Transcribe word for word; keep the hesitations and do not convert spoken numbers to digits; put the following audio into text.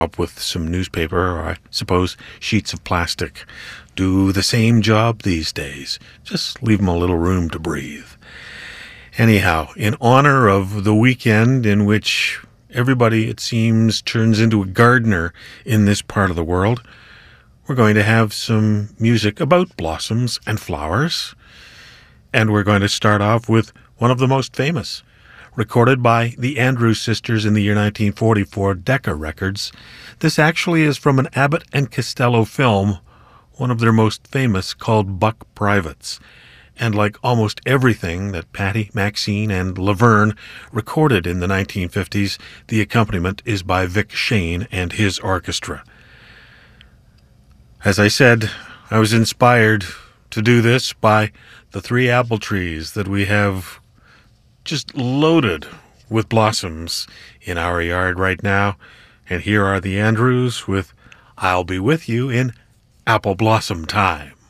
up with some newspaper, or I suppose sheets of plastic, do the same job these days. Just leave them a little room to breathe. Anyhow, in honor of the weekend in which everybody, it seems, turns into a gardener in this part of the world, we're going to have some music about blossoms and flowers. And we're going to start off with one of the most famous, recorded by the Andrews Sisters in the year nineteen forty-four, Decca Records. This actually is from an Abbott and Costello film, one of their most famous, called Buck Privates. And like almost everything that Patti, Maxine, and Laverne recorded in the nineteen fifties, the accompaniment is by Vic Shane and his orchestra. As I said, I was inspired to do this by the three apple trees that we have just loaded with blossoms in our yard right now. And here are the Andrews with I'll Be With You in Apple Blossom Time.